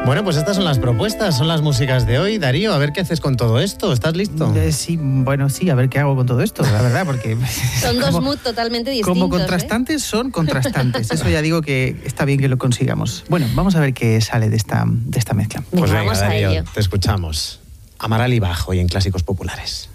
Bueno, pues estas son las propuestas, son las músicas de hoy. Darío, a ver qué haces con todo esto. ¿Estás listo? Sí, a ver qué hago con todo esto, la verdad, porque... Son dos moods totalmente distintos. Como contrastantes, son contrastantes. Eso ya digo que está bien que lo consigamos. Bueno, vamos a ver qué sale de esta mezcla. Pues venga, vamos a Darío, ello. te escuchamos. Amaral y Bajo y en Clásicos Populares.